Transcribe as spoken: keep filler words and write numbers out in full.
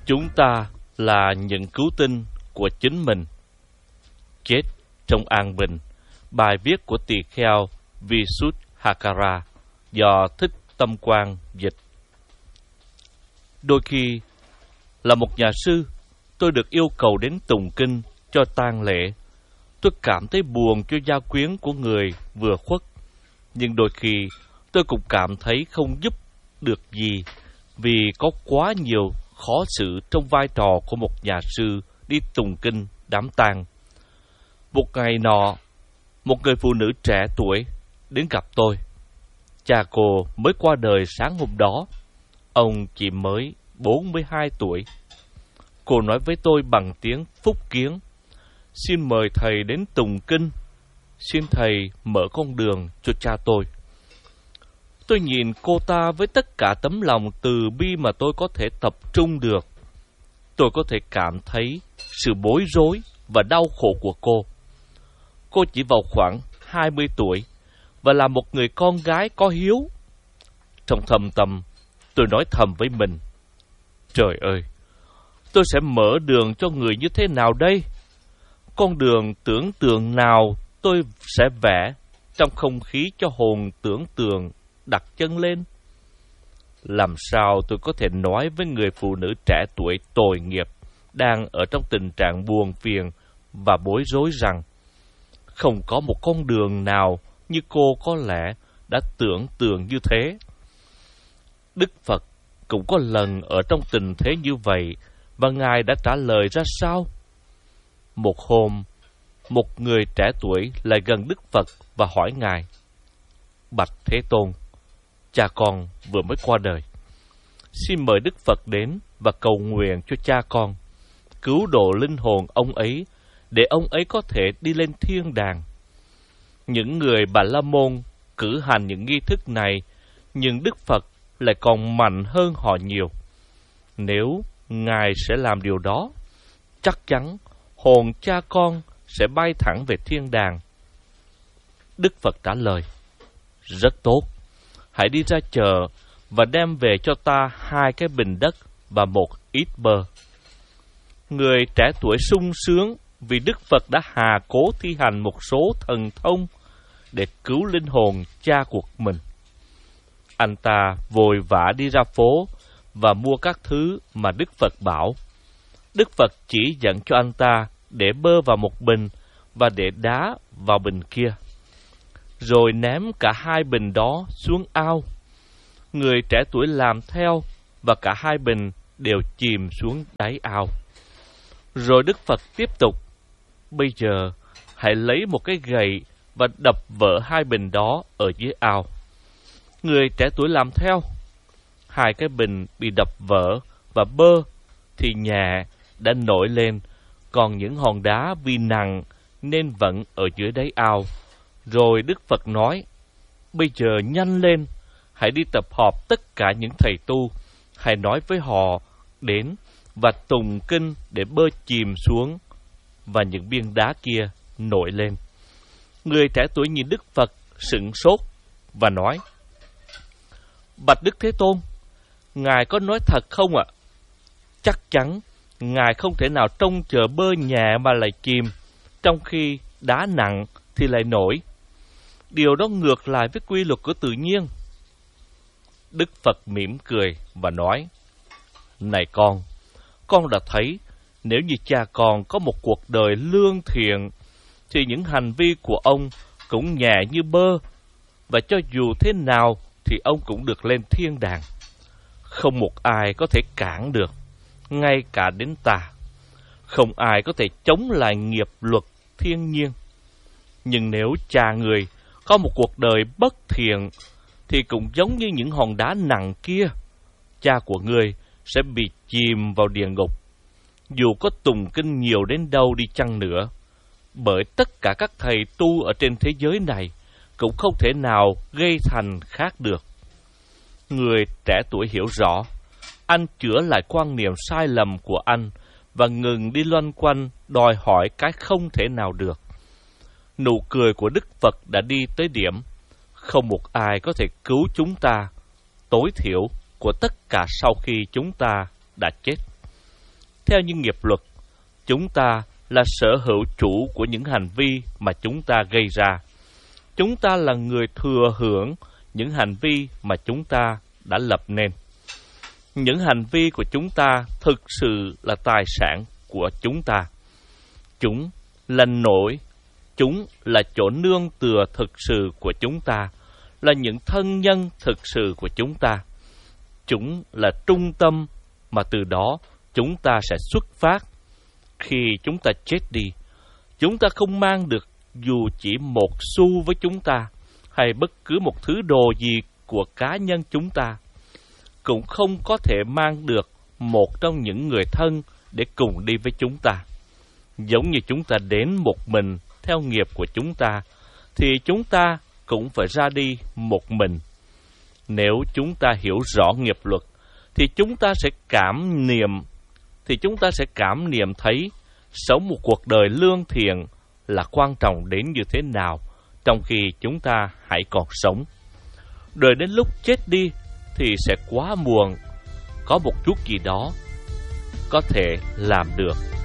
Chúng ta là những cứu tinh của chính mình. Chết trong an bình. Bài viết của tỳ kheo Visuddhakara do Thích Tâm Quang dịch. Đôi khi, là một nhà sư, tôi được yêu cầu đến tụng kinh cho tang lễ. Tôi cảm thấy buồn cho gia quyến của người vừa khuất, nhưng đôi khi tôi cũng cảm thấy không giúp được gì, vì có quá nhiều khó xử trong vai trò của một nhà sư đi tụng kinh đám tang. Một ngày nọ, một người phụ nữ trẻ tuổi đến gặp tôi. Cha cô mới qua đời sáng hôm đó. Ông chỉ mới bốn mươi hai tuổi. Cô nói với tôi bằng tiếng Phúc Kiến: "Xin mời thầy đến tụng kinh. Xin thầy mở con đường cho cha tôi." Tôi nhìn cô ta với tất cả tấm lòng từ bi mà tôi có thể tập trung được. Tôi có thể cảm thấy sự bối rối và đau khổ của cô. Cô chỉ vào khoảng hai mươi tuổi và là một người con gái có hiếu. Trong thầm tâm, tôi nói thầm với mình: trời ơi, tôi sẽ mở đường cho người như thế nào đây? Con đường tưởng tượng nào tôi sẽ vẽ trong không khí cho hồn tưởng tượng đặt chân lên? Làm sao tôi có thể nói với người phụ nữ trẻ tuổi tội nghiệp đang ở trong tình trạng buồn phiền và bối rối rằng không có một con đường nào như cô có lẽ đã tưởng tượng như thế? Đức Phật cũng có lần ở trong tình thế như vậy, và Ngài đã trả lời ra sao? Một hôm, một người trẻ tuổi lại gần Đức Phật và hỏi Ngài: "Bạch Thế Tôn, cha con vừa mới qua đời. Xin mời Đức Phật đến và cầu nguyện cho cha con, cứu độ linh hồn ông ấy, để ông ấy có thể đi lên thiên đàng." Những người Bà La Môn cử hành những nghi thức này, nhưng Đức Phật lại còn mạnh hơn họ nhiều. Nếu Ngài sẽ làm điều đó, chắc chắn hồn cha con sẽ bay thẳng về thiên đàng. Đức Phật trả lời: "Rất tốt, hãy đi ra chợ và đem về cho ta hai cái bình đất và một ít bơ." Người trẻ tuổi sung sướng vì Đức Phật đã hà cố thi hành một số thần thông để cứu linh hồn cha của mình. Anh ta vội vã đi ra phố và mua các thứ mà Đức Phật bảo. Đức Phật chỉ dẫn cho anh ta để bơ vào một bình và để đá vào bình kia, rồi ném cả hai bình đó xuống ao. Người trẻ tuổi làm theo, và cả hai bình đều chìm xuống đáy ao. Rồi Đức Phật tiếp tục: "Bây giờ hãy lấy một cái gậy và đập vỡ hai bình đó ở dưới ao." Người trẻ tuổi làm theo. Hai cái bình bị đập vỡ và bơ thì nhẹ đã nổi lên, còn những hòn đá vì nặng nên vẫn ở dưới đáy ao. Rồi Đức Phật nói: "Bây giờ nhanh lên, hãy đi tập họp tất cả những thầy tu, hãy nói với họ đến và tụng kinh để bơ chìm xuống và những viên đá kia nổi lên." Người trẻ tuổi nhìn Đức Phật sửng sốt và nói: "Bạch Đức Thế Tôn, Ngài có nói thật không ạ?" Chắc chắn Ngài không thể nào trông chờ bơ nhẹ mà lại chìm, trong khi đá nặng thì lại nổi. Điều đó ngược lại với quy luật của tự nhiên. Đức Phật mỉm cười và nói: "Này con, con đã thấy nếu như cha con có một cuộc đời lương thiện, thì những hành vi của ông cũng nhẹ như bơ, và cho dù thế nào thì ông cũng được lên thiên đàng. Không một ai có thể cản được, ngay cả đến ta. Không ai có thể chống lại nghiệp luật thiên nhiên. Nhưng nếu cha người có một cuộc đời bất thiện, thì cũng giống như những hòn đá nặng kia, cha của người sẽ bị chìm vào địa ngục, dù có tụng kinh nhiều đến đâu đi chăng nữa, bởi tất cả các thầy tu ở trên thế giới này cũng không thể nào gây thành khác được." Người trẻ tuổi hiểu rõ. Anh chữa lại quan niệm sai lầm của anh và ngừng đi loanh quanh đòi hỏi cái không thể nào được. Nụ cười của Đức Phật đã đi tới điểm: không một ai có thể cứu chúng ta, tối thiểu của tất cả sau khi chúng ta đã chết. theo những nghiệp luật. Chúng ta là sở hữu chủ của những hành vi mà chúng ta gây ra. Chúng ta là người thừa hưởng những hành vi mà chúng ta đã lập nên. Những hành vi của chúng ta thực sự là tài sản của chúng ta. Chúng là nỗi, chúng là chỗ nương tựa thực sự của chúng ta, là những thân nhân thực sự của chúng ta. Chúng là trung tâm mà từ đó chúng ta sẽ xuất phát. Khi chúng ta chết đi, chúng ta không mang được dù chỉ một xu với chúng ta, hay bất cứ một thứ đồ gì của cá nhân chúng ta. Cũng không có thể mang được một trong những người thân để cùng đi với chúng ta. Giống như chúng ta đến một mình theo nghiệp của chúng ta, thì chúng ta cũng phải ra đi một mình. Nếu chúng ta hiểu rõ nghiệp luật, thì chúng ta sẽ cảm niệm, thì chúng ta sẽ cảm niệm thấy sống một cuộc đời lương thiện là quan trọng đến như thế nào trong khi chúng ta hãy còn sống. Đợi đến lúc chết đi thì sẽ quá muộn. Có một chút gì đó có thể làm được